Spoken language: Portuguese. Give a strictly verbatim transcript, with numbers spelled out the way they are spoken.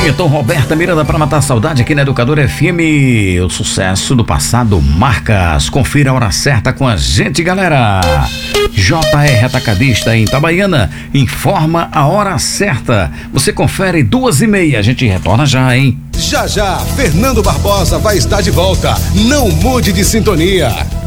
Então, Roberta Miranda para matar a saudade aqui na Educadora F M. O sucesso do passado marcas. Confira a hora certa com a gente, galera. J R Atacadista em Itabaiana informa a hora certa. Você confere duas e meia. A gente retorna já, hein? Já já, Fernando Barbosa vai estar de volta. Não mude de sintonia.